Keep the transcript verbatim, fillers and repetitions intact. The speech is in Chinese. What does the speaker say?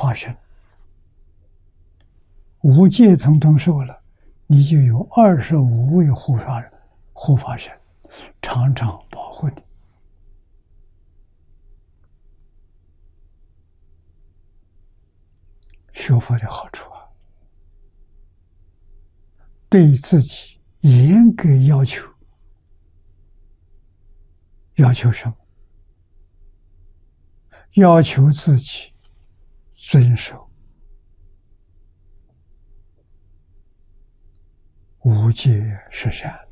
法身，五戒统统受了，你就有二十五位护法护法神，常常保护你。学佛的好处啊，对自己严格要求，要求什么？要求自己遵守无戒十善。